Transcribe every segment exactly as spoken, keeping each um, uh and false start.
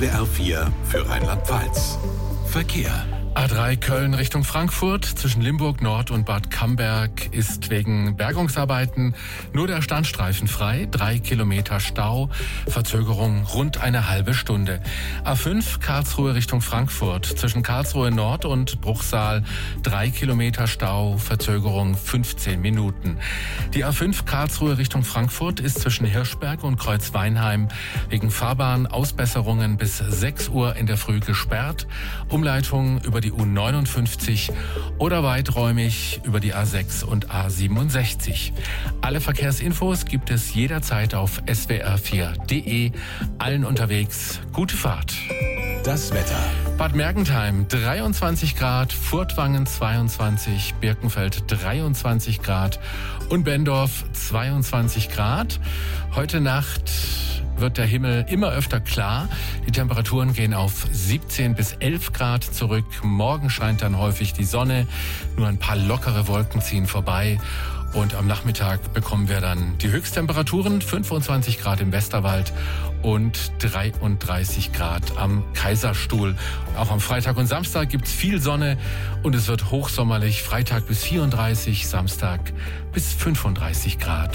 S W R vier für Rheinland-Pfalz. Verkehr. A drei Köln Richtung Frankfurt zwischen Limburg Nord und Bad Camberg ist wegen Bergungsarbeiten nur der Standstreifen frei. Drei Kilometer Stau, Verzögerung rund eine halbe Stunde. A fünf Karlsruhe Richtung Frankfurt zwischen Karlsruhe Nord und Bruchsal. Drei Kilometer Stau, Verzögerung fünfzehn Minuten. Die A fünf Karlsruhe Richtung Frankfurt ist zwischen Hirschberg und Kreuzweinheim wegen Fahrbahnausbesserungen bis sechs Uhr in der Früh gesperrt. Umleitung über die U neunundfünfzig oder weiträumig über die A sechs und A siebenundsechzig. Alle Verkehrsinfos gibt es jederzeit auf S W R vier Punkt de. Allen unterwegs gute Fahrt. Das Wetter. Bad Mergentheim dreiundzwanzig Grad, Furtwangen zweiundzwanzig, Birkenfeld dreiundzwanzig Grad und Benndorf zweiundzwanzig Grad. Heute Nacht wird der Himmel immer öfter klar. Die Temperaturen gehen auf siebzehn bis elf Grad zurück. Morgen scheint dann häufig die Sonne. Nur ein paar lockere Wolken ziehen vorbei. Und am Nachmittag bekommen wir dann die Höchsttemperaturen, fünfundzwanzig Grad im Westerwald und dreiunddreißig Grad am Kaiserstuhl. Auch am Freitag und Samstag gibt's viel Sonne und es wird hochsommerlich. Freitag bis vierunddreißig, Samstag bis fünfunddreißig Grad.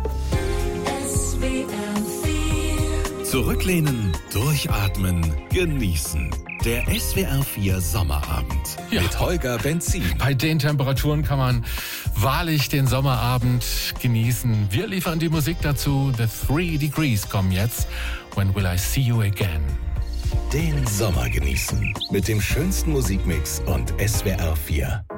Zurücklehnen, durchatmen, genießen. Der S W R vier Sommerabend Ja. mit Holger Benzin. Bei den Temperaturen kann man wahrlich den Sommerabend genießen. Wir liefern die Musik dazu. The Three Degrees kommen jetzt. When Will I See You Again? Den Sommer genießen mit dem schönsten Musikmix und S W R vier.